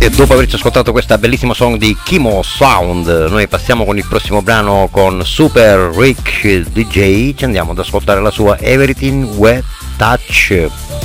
che dopo averci ascoltato questa bellissima song di Kimo Sound, noi passiamo con il prossimo brano con Super Rick DJ, ci andiamo ad ascoltare la sua Everything Wet Touch.